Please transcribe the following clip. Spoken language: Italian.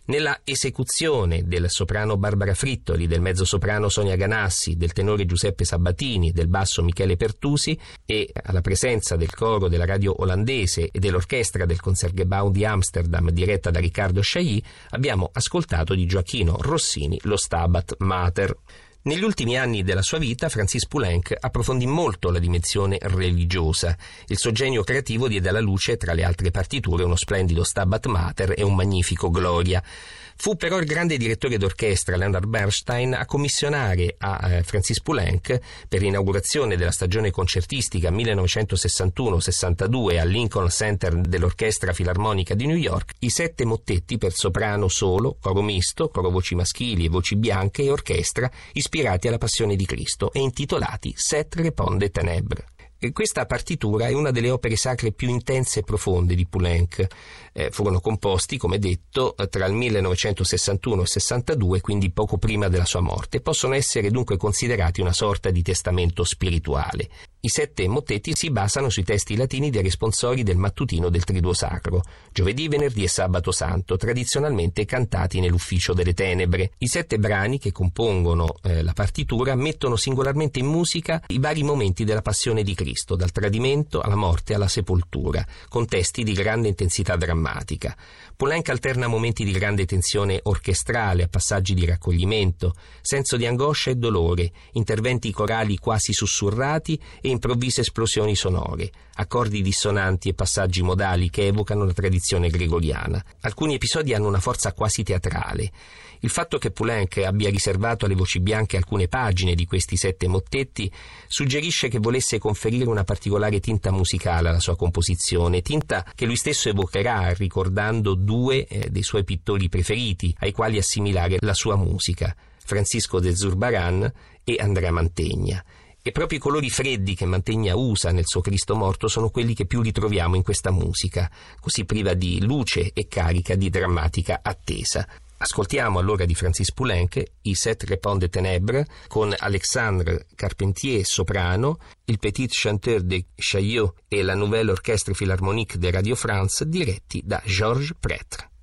Nella esecuzione del soprano Barbara Frittoli, del mezzosoprano Sonia Ganassi, del tenore Giuseppe Sabatini, del basso Michele Pertusi e alla presenza del coro della radio olandese e dell'orchestra del Concertgebouw di Amsterdam diretta da Riccardo Chailly, abbiamo ascoltato di Gioachino Rossini lo Stabat Mater. Negli ultimi anni della sua vita Francis Poulenc approfondì molto la dimensione religiosa. Il suo genio creativo diede alla luce, tra le altre partiture, uno splendido Stabat Mater e un magnifico Gloria. Fu però il grande direttore d'orchestra Leonard Bernstein a commissionare a Francis Poulenc, per l'inaugurazione della stagione concertistica 1961-62 al Lincoln Center dell'Orchestra Filarmonica di New York, i 7 mottetti per soprano solo, coro misto, coro voci maschili e voci bianche e orchestra ispirati alla Passione di Cristo e intitolati Sept Repons des Ténèbres. Questa partitura è una delle opere sacre più intense e profonde di Poulenc. Furono composti, come detto, tra il 1961 e il 62, quindi poco prima della sua morte. Possono essere dunque considerati una sorta di testamento spirituale. I 7 mottetti si basano sui testi latini dei responsori del mattutino del Triduo Sacro, giovedì, venerdì e sabato santo, tradizionalmente cantati nell'Ufficio delle Tenebre. I 7 brani che compongono la partitura mettono singolarmente in musica i vari momenti della Passione di Cristo, dal tradimento alla morte alla sepoltura, con testi di grande intensità drammatica. Poulenc alterna momenti di grande tensione orchestrale a passaggi di raccoglimento, senso di angoscia e dolore, interventi corali quasi sussurrati e improvvise esplosioni sonore, accordi dissonanti e passaggi modali che evocano la tradizione gregoriana. Alcuni episodi hanno una forza quasi teatrale. Il fatto che Poulenc abbia riservato alle voci bianche alcune pagine di questi 7 mottetti suggerisce che volesse conferire una particolare tinta musicale alla sua composizione, tinta che lui stesso evocherà ricordando 2 dei suoi pittori preferiti ai quali assimilare la sua musica, Francisco de Zurbarán e Andrea Mantegna. E proprio i colori freddi che Mantegna usa nel suo Cristo morto sono quelli che più ritroviamo in questa musica, così priva di luce e carica di drammatica attesa. Ascoltiamo allora di Francis Poulenc i Sept Repons des Ténèbres con Alexandre Carpentier soprano, il Petit Chanteur de Chaillot e la Nouvelle Orchestre Philharmonique de Radio France diretti da Georges Prêtre.